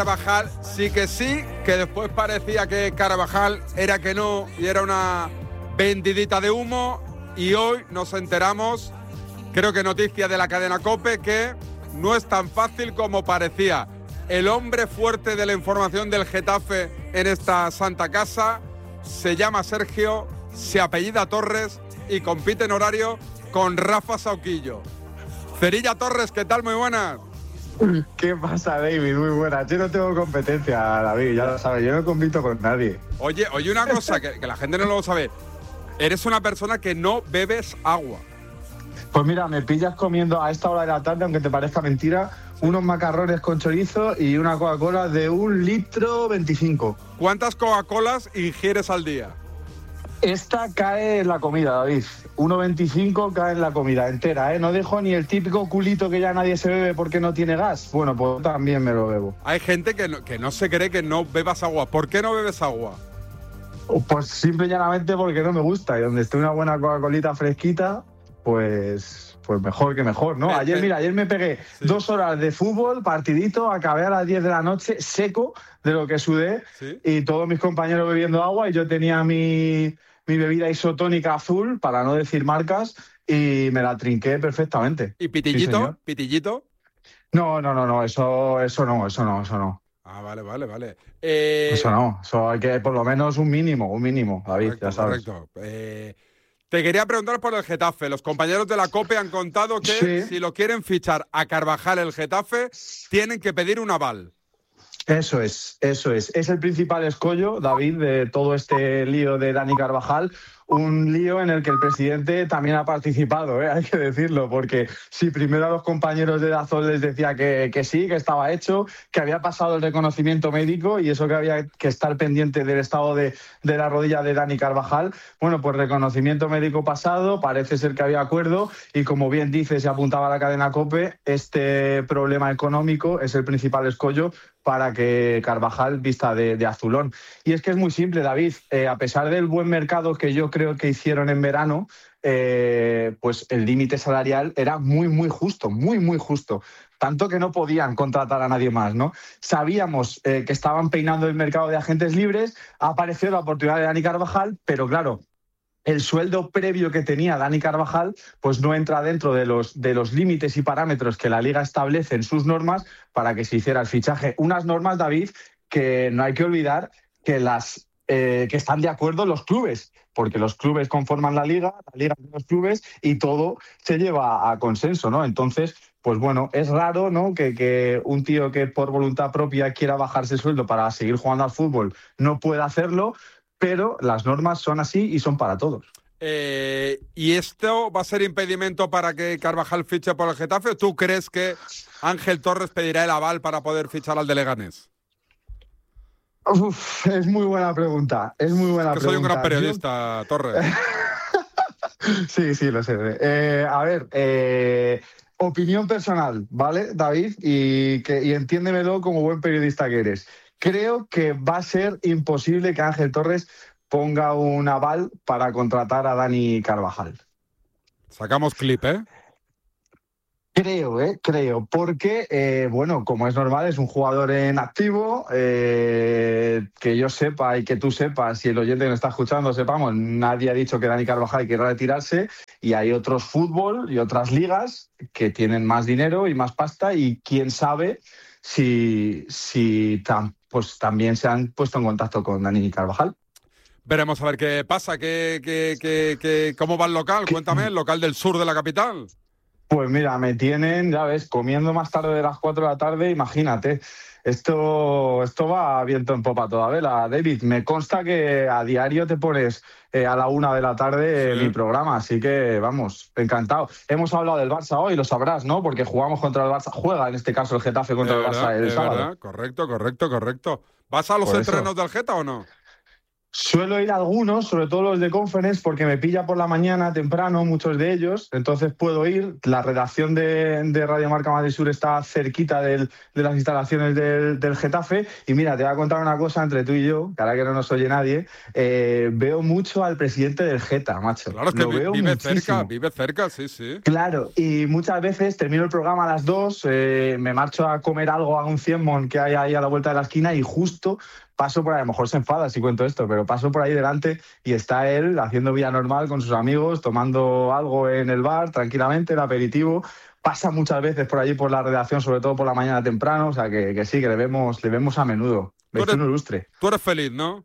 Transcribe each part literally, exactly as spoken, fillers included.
Carvajal sí que sí, que después parecía que Carvajal era que no y era una vendidita de humo, y hoy nos enteramos, creo que noticia de la cadena COPE, que no es tan fácil como parecía. El hombre fuerte de la información del Getafe en esta santa casa se llama Sergio, se apellida Torres y compite en horario con Rafa Sauquillo. Cerilla Torres, ¿qué tal? Muy buenas. ¿Qué pasa, David? Muy buena. Yo no tengo competencia, David, ya lo sabes. Yo no compito con nadie. Oye, oye una cosa que, que la gente no lo sabe. Eres una persona que no bebes agua. Pues mira, me pillas comiendo a esta hora de la tarde, aunque te parezca mentira, unos macarrones con chorizo y una Coca-Cola de un litro veinticinco. ¿Cuántas Coca-Colas ingieres al día? Esta cae en la comida, David. uno veinticinco cae en la comida entera, ¿eh? No dejo ni el típico culito que ya nadie se bebe porque no tiene gas. Bueno, pues también me lo bebo. Hay gente que no, que no se cree que no bebas agua. ¿Por qué no bebes agua? Pues simple y llanamente porque no me gusta. Y donde esté una buena Coca-Colita fresquita, pues, pues mejor que mejor, ¿no? Ayer, mira, ayer me pegué sí. dos horas de fútbol, partidito, acabé a las diez de la noche, seco de lo que sudé, ¿sí? Y todos mis compañeros bebiendo agua y yo tenía mi... mi bebida isotónica azul, para no decir marcas, y me la trinqué perfectamente. ¿Y pitillito? Sí, ¿pitillito? No, no, no, no, eso, eso no, eso no, eso no. Ah, vale, vale, vale. Eh... Eso no, eso hay que por lo menos un mínimo, un mínimo, David, correcto, ya sabes. Correcto. Eh, te quería preguntar por el Getafe. Los compañeros de la COPE han contado que sí. Si lo quieren fichar a Carvajal el Getafe, tienen que pedir un aval. Eso es, eso es. Es el principal escollo, David, de todo este lío de Dani Carvajal. Un lío en el que el presidente también ha participado, ¿eh? Hay que decirlo, porque si primero a los compañeros de Dazón les decía que, que sí, que estaba hecho, que había pasado el reconocimiento médico y eso que había que estar pendiente del estado de, de la rodilla de Dani Carvajal, bueno, pues reconocimiento médico pasado, parece ser que había acuerdo y como bien dice, se apuntaba a la cadena COPE, este problema económico es el principal escollo para que Carvajal vista de, de azulón. Y es que es muy simple, David, eh, a pesar del buen mercado que yo creo que hicieron en verano, eh, pues el límite salarial era muy, muy justo, muy, muy justo. Tanto que no podían contratar a nadie más, ¿no? Sabíamos eh, que estaban peinando el mercado de agentes libres, ha aparecido la oportunidad de Dani Carvajal, pero claro, el sueldo previo que tenía Dani Carvajal pues no entra dentro de los, de los límites y parámetros que la Liga establece en sus normas para que se hiciera el fichaje. Unas normas, David, que no hay que olvidar que, las, eh, que están de acuerdo los clubes, porque los clubes conforman la Liga, la Liga de los clubes y todo se lleva a consenso, ¿no? Entonces, pues bueno, es raro, ¿no? Que, que un tío que por voluntad propia quiera bajarse el sueldo para seguir jugando al fútbol no pueda hacerlo, pero las normas son así y son para todos. Eh, ¿Y esto va a ser impedimento para que Carvajal fiche por el Getafe o tú crees que Ángel Torres pedirá el aval para poder fichar al de Leganés? Uf, es muy buena pregunta, es muy buena es que pregunta. Soy un gran periodista, Yo... Torres. sí, sí, lo sé. Eh, a ver, eh, opinión personal, ¿vale, David? Y, que, y entiéndemelo como buen periodista que eres. Creo que va a ser imposible que Ángel Torres ponga un aval para contratar a Dani Carvajal. Sacamos clip, ¿eh? Creo, ¿eh? Creo, porque, eh, bueno, como es normal, es un jugador en activo, eh, que yo sepa y que tú sepas, y el oyente que nos está escuchando sepamos, nadie ha dicho que Dani Carvajal quiera retirarse, y hay otros fútbol y otras ligas que tienen más dinero y más pasta, y quién sabe si, si tam, pues también se han puesto en contacto con Dani Carvajal. Veremos a ver qué pasa, qué, qué, qué, qué, cómo va el local, cuéntame, el local del sur de la capital. Pues mira, me tienen, ya ves, comiendo más tarde de las cuatro de la tarde, imagínate. Esto, esto va a viento en popa toda vela, David. Me consta que a diario te pones eh, a la una de la tarde sí. mi programa, así que vamos, encantado. Hemos hablado del Barça hoy, lo sabrás, ¿no? Porque jugamos contra el Barça, juega en este caso el Getafe contra de el verdad, Barça el sábado. Verdad. Correcto, correcto, correcto. ¿Vas a los Por entrenos eso. del Geta o no? Suelo ir a algunos, sobre todo los de Conference, porque me pilla por la mañana temprano, muchos de ellos, entonces puedo ir. La redacción de, de Radio Marca Madrid Sur está cerquita del, de las instalaciones del, del Getafe. Y mira, te voy a contar una cosa entre tú y yo, que ahora que no nos oye nadie, eh, veo mucho al presidente del Geta, macho. Claro, es que Lo veo vive muchísimo. cerca, vive cerca, sí, sí. Claro, y muchas veces termino el programa a las dos, eh, me marcho a comer algo a un cienmon que hay ahí a la vuelta de la esquina y justo paso por ahí, a lo mejor se enfada si cuento esto, pero paso por ahí delante y está él haciendo vida normal con sus amigos, tomando algo en el bar, tranquilamente, el aperitivo. Pasa muchas veces por allí por la redacción, sobre todo por la mañana temprano, o sea que, que sí, que le vemos, le vemos a menudo. Vecino ilustre. Tú eres feliz, ¿no?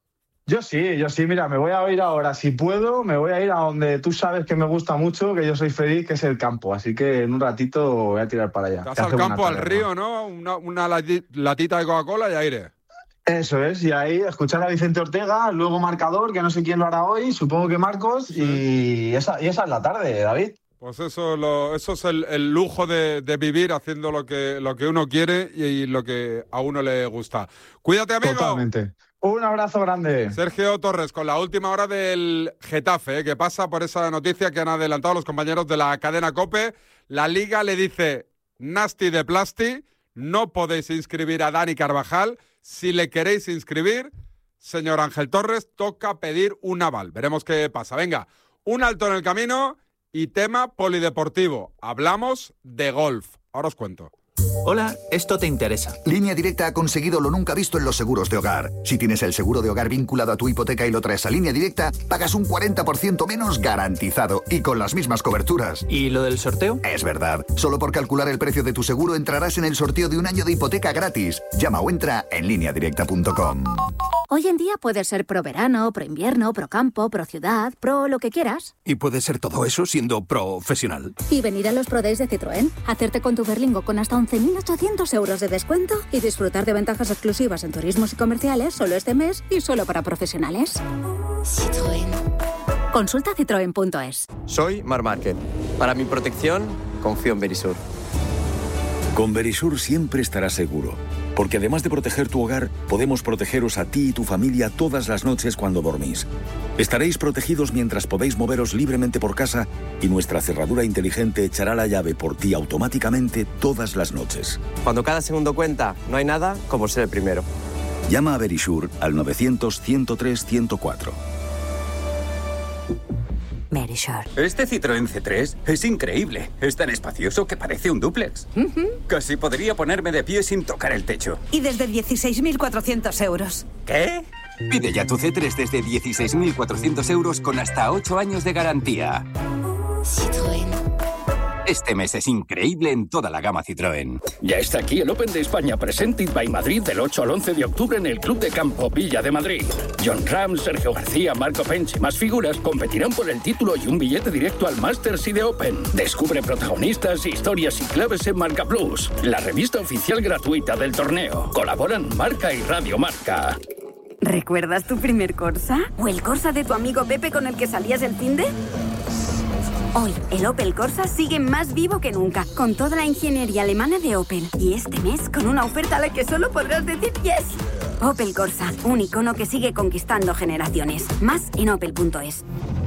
Yo sí, yo sí, mira, me voy a ir ahora, si puedo, me voy a ir a donde tú sabes que me gusta mucho, que yo soy feliz, que es el campo, así que en un ratito voy a tirar para allá. Te vas al campo, al río, ¿no? Una, una latita de Coca-Cola y aire. Eso es, y ahí escuchar a Vicente Ortega, luego marcador, que no sé quién lo hará hoy, supongo que Marcos, sí. y, esa, y esa es la tarde, David. Pues eso, lo, eso es el, el lujo de, de vivir haciendo lo que, lo que uno quiere y, y lo que a uno le gusta. Cuídate, amigo. Totalmente. Un abrazo grande. Sergio Torres, con la última hora del Getafe, ¿eh? Que pasa por esa noticia que han adelantado los compañeros de la cadena COPE. La Liga le dice, Nasty de Plasti, no podéis inscribir a Dani Carvajal. Si le queréis inscribir, señor Ángel Torres, toca pedir un aval. Veremos qué pasa. Venga, un alto en el camino y tema polideportivo. Hablamos de golf. Ahora os cuento. Hola, esto te interesa. Línea Directa ha conseguido lo nunca visto en los seguros de hogar. Si tienes el seguro de hogar vinculado a tu hipoteca y lo traes a Línea Directa, pagas un cuarenta por ciento menos garantizado y con las mismas coberturas. ¿Y lo del sorteo? Es verdad. Solo por calcular el precio de tu seguro entrarás en el sorteo de un año de hipoteca gratis. Llama o entra en línea directa punto com. Hoy en día puedes ser pro verano, pro invierno, pro campo, pro ciudad, pro lo que quieras. Y puedes ser todo eso siendo profesional. Y venir a los Pro Days de Citroën, hacerte con tu Berlingo con hasta once mil ochocientos euros de descuento y disfrutar de ventajas exclusivas en turismos y comerciales solo este mes y solo para profesionales. Citroën. Consulta citroen punto es. Soy Mar Márquez. Para mi protección, confío en Verisur. Con Verisur siempre estarás seguro, porque además de proteger tu hogar, podemos protegeros a ti y tu familia todas las noches cuando dormís. Estaréis protegidos mientras podéis moveros libremente por casa y nuestra cerradura inteligente echará la llave por ti automáticamente todas las noches. Cuando cada segundo cuenta, no hay nada como ser el primero. Llama a Verisur al novecientos, ciento tres, ciento cuatro. Verisur. Este Citroën C tres es increíble. Es tan espacioso que parece un dúplex. Uh-huh. Casi podría ponerme de pie sin tocar el techo. Y desde dieciséis mil cuatrocientos euros. ¿Qué? Pide ya tu C tres desde dieciséis mil cuatrocientos euros con hasta ocho años de garantía. Citroën. Este mes es increíble en toda la gama Citroën. Ya está aquí el Open de España Presented by Madrid del ocho al once de octubre en el Club de Campo Villa de Madrid. Jon Rahm, Sergio García, Marco Pench y más figuras competirán por el título y un billete directo al Masters y de Open. Descubre protagonistas, historias y claves en Marca Plus, la revista oficial gratuita del torneo. Colaboran Marca y Radio Marca. ¿Recuerdas tu primer Corsa? ¿O el Corsa de tu amigo Pepe con el que salías el finde? Hoy, el Opel Corsa sigue más vivo que nunca, con toda la ingeniería alemana de Opel. Y este mes, con una oferta a la que solo podrás decir yes. Opel Corsa, un icono que sigue conquistando generaciones. Más en opel punto es.